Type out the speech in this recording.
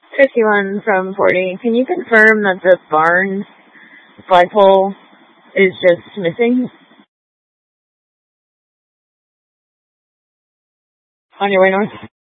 51 from 40. Can you confirm that the Barnes flagpole is just missing? On your way north?